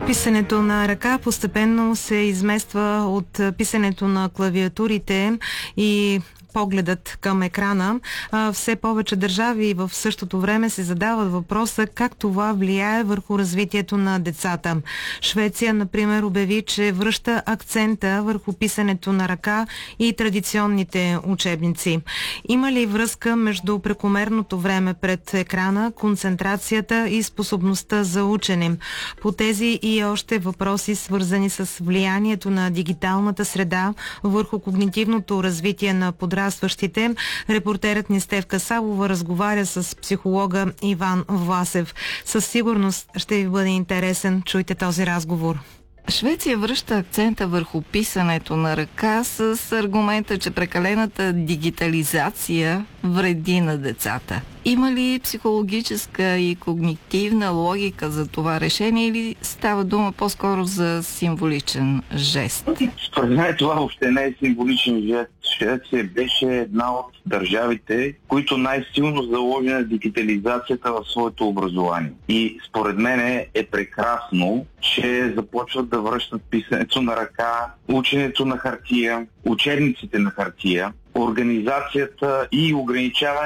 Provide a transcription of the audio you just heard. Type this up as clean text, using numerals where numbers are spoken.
Писането на ръка постепенно се измества от писането на клавиатурите и погледът към екрана. Все повече държави в същото време се задават въпроса как това влияе върху развитието на децата. Швеция, например, обяви, че връща акцента върху писането на ръка и традиционните учебници. Има ли връзка между прекомерното време пред екрана, концентрацията и способността за учене? По тези и още въпроси, свързани с влиянието на дигиталната среда върху когнитивното развитие на подрастващите, репортерът ни Стефка Савова разговаря с психолога Иван Власев. Със сигурност ще ви бъде интересен. Чуйте този разговор. Швеция връща акцента върху писането на ръка с аргумента, че прекалената дигитализация вреди на децата. Има ли психологическа и когнитивна логика за това решение или става дума по-скоро за символичен жест? Според мен това въобще не е символичен жест. Швеция беше една от държавите, които най-силно заложи на дигитализацията в своето образование. И според мен е прекрасно, че започват да връщат писането на ръка, ученето на хартия, учебниците на хартия, организацията и ограничаване